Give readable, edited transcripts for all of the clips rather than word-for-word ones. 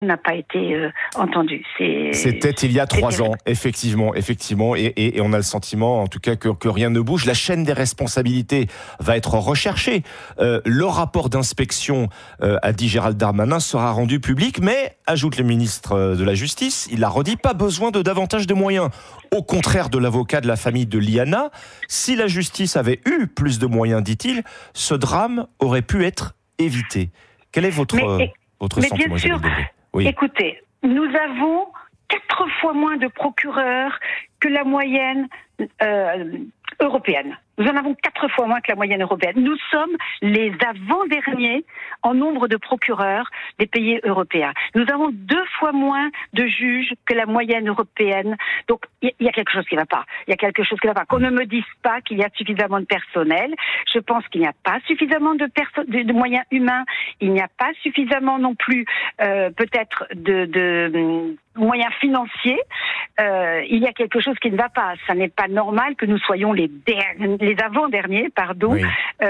n'a pas été entendu. C'était il y a 3 ans, effectivement, et on a le sentiment, en tout cas, que rien ne bouge. La chaîne des responsabilités va être recherchée. Le rapport d'inspection, a dit Gérald Darmanin, sera rendu public, mais, ajoute le ministre de la Justice, il l'a redit, pas besoin de davantage de moyens. Au contraire de l'avocat de la famille de Liana, si la justice avait eu plus de moyens, dit-il, ce drame aurait pu être évité. Quel est votre sentiment, Isabelle Debré ? Oui. Écoutez, nous avons 4 fois moins de procureurs que la moyenne européenne. Nous en avons 4 fois moins que la moyenne européenne. Nous sommes les avant-derniers en nombre de procureurs des pays européens. Nous avons 2 fois moins de juges que la moyenne européenne. Donc, il y a quelque chose qui ne va pas. Il y a quelque chose qui ne va pas. Qu'on ne me dise pas qu'il y a suffisamment de personnel. Je pense qu'il n'y a pas suffisamment de moyens humains. Il n'y a pas suffisamment non plus, peut-être, de moyens financiers. Il y a quelque chose qui ne va pas. Ça n'est pas normal que nous soyons les avant-derniers, oui.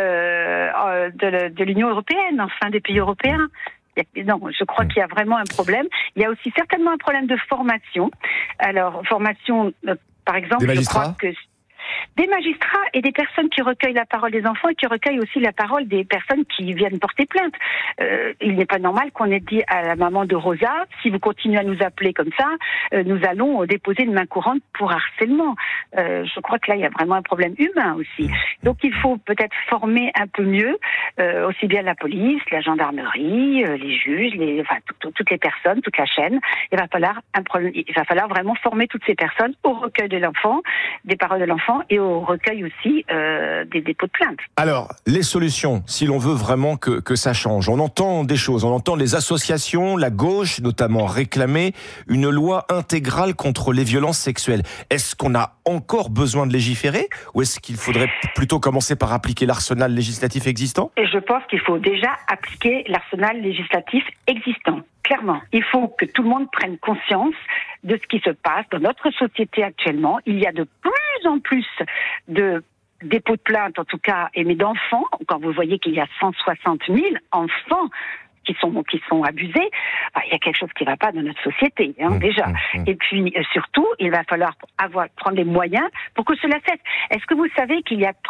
de l'Union européenne, enfin des pays européens. Non, je crois qu'il y a vraiment un problème. Il y a aussi certainement un problème de formation. Alors, formation, par exemple, je crois que des magistrats et des personnes qui recueillent la parole des enfants et qui recueillent aussi la parole des personnes qui viennent porter plainte. Il n'est pas normal qu'on ait dit à la maman de Rosa, si vous continuez à nous appeler comme ça, nous allons déposer une main courante pour harcèlement. Je crois que là, il y a vraiment un problème humain aussi. Donc il faut peut-être former un peu mieux, aussi bien la police, la gendarmerie, les juges, toutes les personnes, toute la chaîne. Il va falloir vraiment former toutes ces personnes au recueil de l'enfant, des paroles de l'enfant, et au recueil aussi des dépôts de plainte. Alors, les solutions, si l'on veut vraiment que ça change. On entend des choses, on entend les associations, la gauche notamment, réclamer une loi intégrale contre les violences sexuelles. Est-ce qu'on a encore besoin de légiférer ou est-ce qu'il faudrait plutôt commencer par appliquer l'arsenal législatif existant ? Et je pense qu'il faut déjà appliquer l'arsenal législatif existant. Clairement, il faut que tout le monde prenne conscience de ce qui se passe dans notre société actuellement. Il y a de plus en plus de dépôts de plainte, en tout cas, mais d'enfants. Quand vous voyez qu'il y a 160 000 enfants qui sont abusés, il y a quelque chose qui ne va pas dans notre société, déjà. Et puis, surtout, il va falloir prendre les moyens pour que cela cesse. Est-ce que vous savez qu'il y a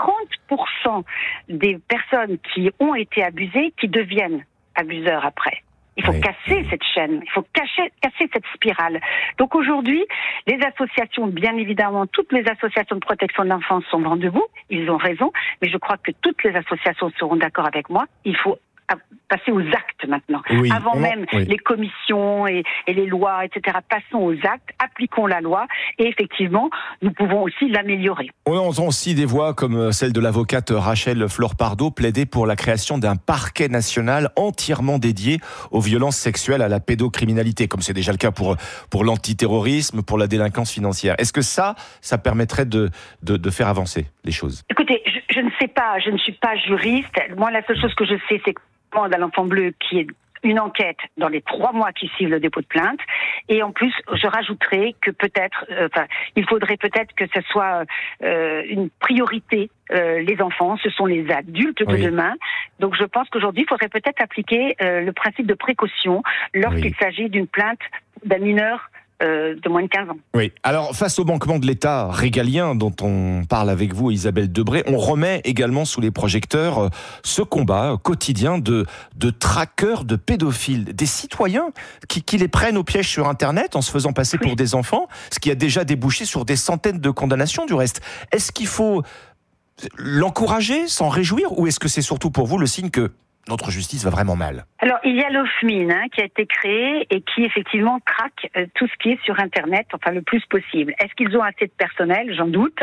30% des personnes qui ont été abusées qui deviennent abuseurs après ? Il faut casser cette chaîne, il faut casser cette spirale. Donc aujourd'hui, les associations, bien évidemment, toutes les associations de protection de l'enfance sont vent debout, ils ont raison, mais je crois que toutes les associations seront d'accord avec moi, il faut passer aux actes maintenant. Avant même les commissions et les lois, etc. Passons aux actes, appliquons la loi et effectivement, nous pouvons aussi l'améliorer. On entend aussi des voix comme celle de l'avocate Rachel Flore-Pardo plaider pour la création d'un parquet national entièrement dédié aux violences sexuelles, à la pédocriminalité, comme c'est déjà le cas pour l'antiterrorisme, pour la délinquance financière. Est-ce que ça permettrait de faire avancer les choses ? Écoutez, je ne sais pas, je ne suis pas juriste. Moi, la seule chose que je sais, c'est que à l'enfant bleu qui est une enquête dans les 3 mois qui suivent le dépôt de plainte. Et en plus, je rajouterai que peut-être, il faudrait peut-être que ce soit une priorité. Les enfants, ce sont les adultes de demain. Donc je pense qu'aujourd'hui, il faudrait peut-être appliquer le principe de précaution lorsqu'il s'agit d'une plainte d'un mineur de moins de 15 ans. Oui. Alors, face au manquement de l'État régalien dont on parle avec vous, Isabelle Debré, on remet également sous les projecteurs ce combat quotidien de traqueurs de pédophiles, des citoyens qui les prennent au piège sur Internet en se faisant passer pour des enfants, ce qui a déjà débouché sur des centaines de condamnations du reste. Est-ce qu'il faut l'encourager, s'en réjouir, ou est-ce que c'est surtout pour vous le signe que notre justice va vraiment mal? Alors, il y a l'OFMIN qui a été créé et qui, effectivement, traque tout ce qui est sur Internet, enfin, le plus possible. Est-ce qu'ils ont assez de personnel? J'en doute.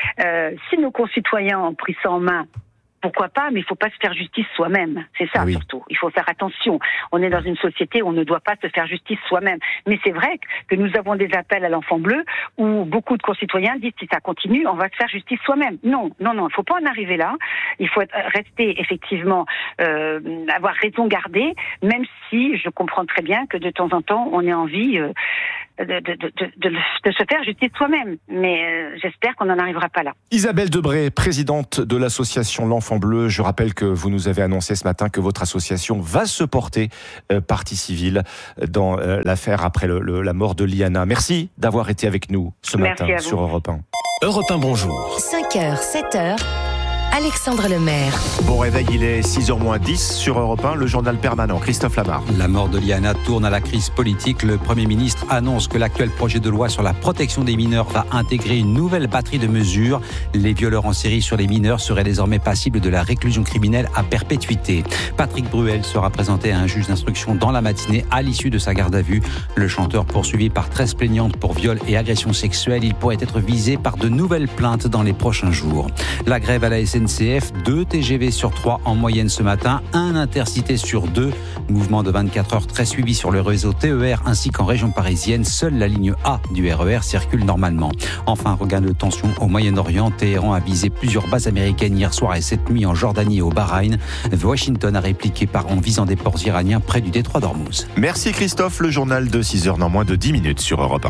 Si nos concitoyens ont pris ça en main, pourquoi pas, mais il ne faut pas se faire justice soi-même. C'est ça, surtout. Il faut faire attention. On est dans une société où on ne doit pas se faire justice soi-même. Mais c'est vrai que nous avons des appels à l'enfant bleu où beaucoup de concitoyens disent si ça continue, on va se faire justice soi-même. Non, il ne faut pas en arriver là. Il faut rester, effectivement, avoir raison gardée, même si je comprends très bien que de temps en temps, on ait envie de se faire justice soi-même. Mais j'espère qu'on n'en arrivera pas là. Isabelle Debré, présidente de l'association L'Enfant Bleu. Je rappelle que vous nous avez annoncé ce matin que votre association va se porter partie civile dans l'affaire après la mort de Liana. Merci d'avoir été avec nous ce matin sur Europe 1. Europe 1, bonjour. 5h, 7h. Alexandre Lemaire. Bon réveil, il est 6h-10 sur Europe 1, le journal permanent. Christophe Lamar. La mort de Liana tourne à la crise politique. Le Premier ministre annonce que l'actuel projet de loi sur la protection des mineurs va intégrer une nouvelle batterie de mesures. Les violeurs en série sur les mineurs seraient désormais passibles de la réclusion criminelle à perpétuité. Patrick Bruel sera présenté à un juge d'instruction dans la matinée à l'issue de sa garde à vue. Le chanteur, poursuivi par 13 plaignantes pour viol et agression sexuelle, il pourrait être visé par de nouvelles plaintes dans les prochains jours. La grève à la SNCF, 2 TGV sur 3 en moyenne ce matin, 1 intercité sur 2. Mouvement de 24 heures très suivi sur le réseau TER ainsi qu'en région parisienne. Seule la ligne A du RER circule normalement. Enfin, regain de tension au Moyen-Orient. Téhéran a visé plusieurs bases américaines hier soir et cette nuit en Jordanie et au Bahreïn. Washington a répliqué en visant des ports iraniens près du détroit d'Ormuz. Merci Christophe, le journal de 6h dans moins de 10 minutes sur Europe 1.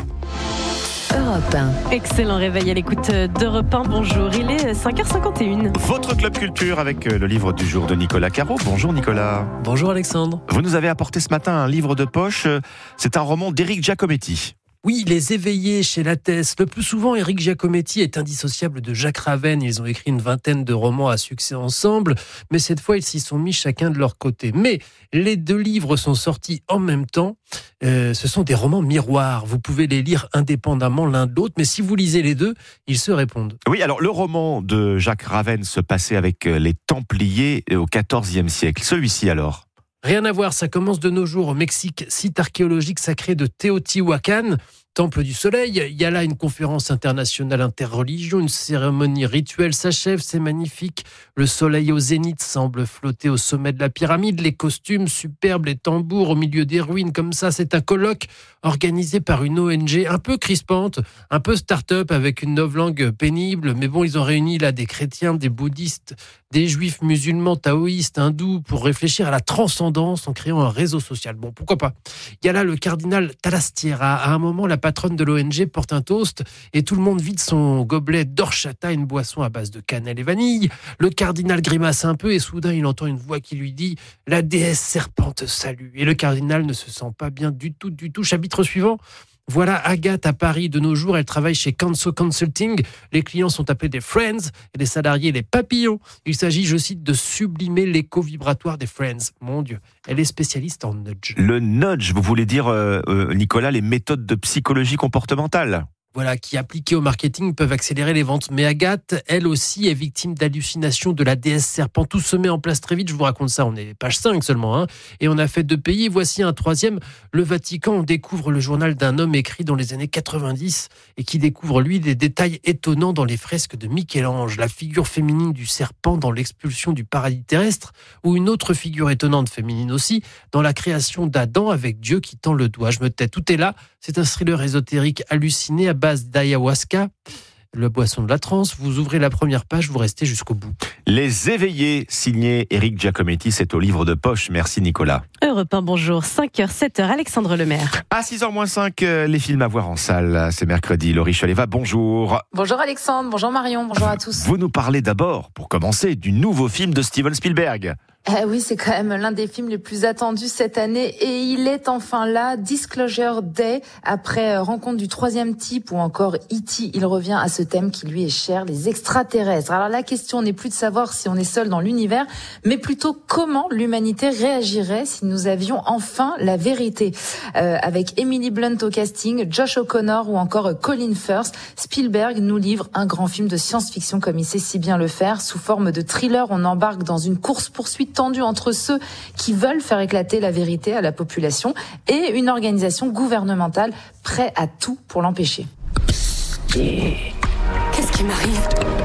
Europe 1. Excellent réveil à l'écoute d'Europe 1. Bonjour, il est 5h51. Votre club culture avec le livre du jour de Nicolas Caro. Bonjour Nicolas. Bonjour Alexandre. Vous nous avez apporté ce matin un livre de poche. C'est un roman d'Éric Giacometti. Oui, Les Éveillés chez Lattès. Le plus souvent, Éric Giacometti est indissociable de Jacques Ravenne. Ils ont écrit une vingtaine de romans à succès ensemble, mais cette fois, ils s'y sont mis chacun de leur côté. Mais les 2 livres sont sortis en même temps. Ce sont des romans miroirs. Vous pouvez les lire indépendamment l'un de l'autre, mais si vous lisez les 2, ils se répondent. Oui, alors le roman de Jacques Ravenne se passait avec les Templiers au XIVe siècle. Celui-ci alors ? Rien à voir, ça commence de nos jours au Mexique, site archéologique sacré de Teotihuacan, temple du soleil. Il y a là une conférence internationale interreligion, une cérémonie rituelle s'achève, c'est magnifique. Le soleil au zénith semble flotter au sommet de la pyramide, les costumes superbes, les tambours au milieu des ruines comme ça. C'est un colloque organisé par une ONG un peu crispante, un peu start-up avec une novlangue pénible. Mais bon, ils ont réuni là des chrétiens, des bouddhistes, des juifs musulmans, taoïstes, hindous pour réfléchir à la transcendance en créant un réseau social. Bon, pourquoi pas. Il y a là le cardinal Talastiera. À un moment, la patronne de l'ONG porte un toast et tout le monde vide son gobelet d'horchata, une boisson à base de cannelle et vanille. Le cardinal grimace un peu et soudain il entend une voix qui lui dit « La déesse serpente salue ». Et le cardinal ne se sent pas bien du tout. Chapitre suivant. Voilà Agathe à Paris de nos jours, elle travaille chez Canso Consulting. Les clients sont appelés des Friends et les salariés les papillons. Il s'agit, je cite, de sublimer l'écho vibratoire des Friends. Mon Dieu, elle est spécialiste en nudge. Le nudge, vous voulez dire, Nicolas, les méthodes de psychologie comportementale ? Voilà, qui appliquées au marketing peuvent accélérer les ventes. Mais Agathe, elle aussi, est victime d'hallucinations de la déesse serpent. Tout se met en place très vite, je vous raconte ça, on est page 5 seulement. Et on a fait 2 pays, voici un 3e. Le Vatican, on découvre le journal d'un homme écrit dans les années 90 et qui découvre, lui, des détails étonnants dans les fresques de Michel-Ange. La figure féminine du serpent dans l'expulsion du paradis terrestre, ou une autre figure étonnante féminine aussi, dans la création d'Adam avec Dieu qui tend le doigt. Je me tais, tout est là. C'est un thriller ésotérique halluciné à base d'ayahuasca, le boisson de la transe. Vous ouvrez la première page, vous restez jusqu'au bout. Les Éveillés, signé Éric Giacometti, c'est au livre de poche. Merci Nicolas. Europe 1, bonjour, 5h, 7h, Alexandre Lemaire. À 6h-5, les films à voir en salle, c'est mercredi. Laurie Choleva, bonjour. Bonjour Alexandre, bonjour Marion, bonjour à tous. Vous nous parlez d'abord, pour commencer, du nouveau film de Steven Spielberg. Oui, c'est quand même l'un des films les plus attendus cette année et il est enfin là, Disclosure Day, après Rencontre du troisième type ou encore E.T., il revient à ce thème qui lui est cher, les extraterrestres. Alors la question n'est plus de savoir si on est seul dans l'univers, mais plutôt comment l'humanité réagirait si nous avions enfin la vérité. Avec Emily Blunt au casting, Josh O'Connor ou encore Colin Firth, Spielberg nous livre un grand film de science-fiction comme il sait si bien le faire. Sous forme de thriller, on embarque dans une course-poursuite tendue entre ceux qui veulent faire éclater la vérité à la population et une organisation gouvernementale prête à tout pour l'empêcher. Qu'est-ce qui m'arrive ?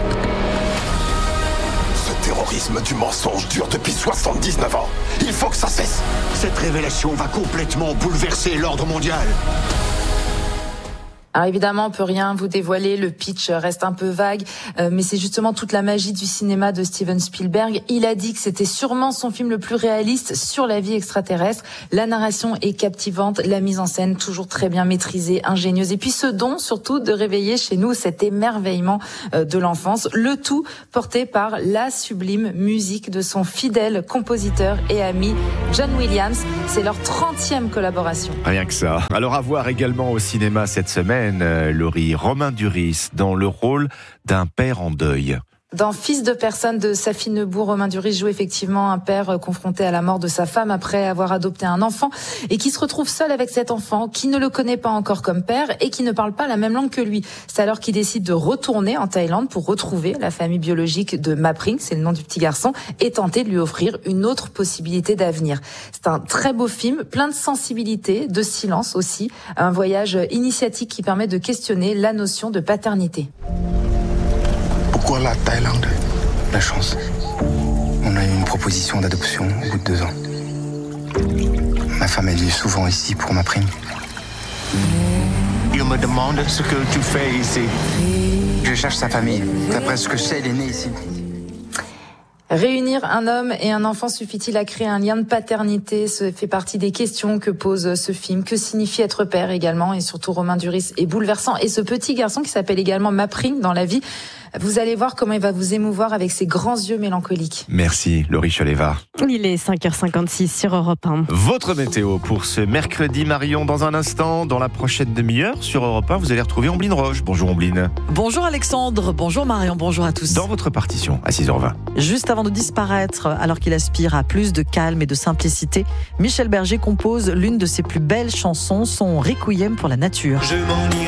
Ce terrorisme du mensonge dure depuis 79 ans. Il faut que ça cesse. Cette révélation va complètement bouleverser l'ordre mondial. Alors évidemment, on peut rien vous dévoiler, le pitch reste un peu vague, mais c'est justement toute la magie du cinéma de Steven Spielberg. Il a dit que c'était sûrement son film le plus réaliste sur la vie extraterrestre. La narration est captivante, la mise en scène toujours très bien maîtrisée, ingénieuse, et puis ce don surtout de réveiller chez nous cet émerveillement de l'enfance, le tout porté par la sublime musique de son fidèle compositeur et ami John Williams. C'est leur 30e collaboration. Rien que ça. Alors à voir également au cinéma cette semaine, Laurie, Romain Duris dans le rôle d'un père en deuil. Dans Fils de personne de Safi Nebour, Romain Duris joue effectivement un père confronté à la mort de sa femme après avoir adopté un enfant et qui se retrouve seul avec cet enfant, qui ne le connaît pas encore comme père et qui ne parle pas la même langue que lui. C'est alors qu'il décide de retourner en Thaïlande pour retrouver la famille biologique de Mapring, c'est le nom du petit garçon, et tenter de lui offrir une autre possibilité d'avenir. C'est un très beau film, plein de sensibilité, de silence aussi, un voyage initiatique qui permet de questionner la notion de paternité. Pourquoi la Thaïlande? La chance. On a eu une proposition d'adoption au bout de 2 ans. Ma femme est venue souvent ici pour ma prime. Il me demande ce que tu fais ici. Je cherche sa famille. D'après ce que je sais, il est né ici. Réunir un homme et un enfant suffit-il à créer un lien de paternité? Ce fait partie des questions que pose ce film. Que signifie être père également? Et surtout, Romain Duris est bouleversant. Et ce petit garçon qui s'appelle également Mapring dans la vie, vous allez voir comment il va vous émouvoir avec ses grands yeux mélancoliques. Merci, Laurie Choleva. Il est 5h56 sur Europe 1. Votre météo pour ce mercredi, Marion, dans un instant, dans la prochaine demi-heure, sur Europe 1, vous allez retrouver Omblin Roche. Bonjour Omblin. Bonjour Alexandre, bonjour Marion, bonjour à tous. Dans votre partition, à 6h20. Juste avant de disparaître, alors qu'il aspire à plus de calme et de simplicité, Michel Berger compose l'une de ses plus belles chansons, son Requiem pour la nature. Je m'en irai.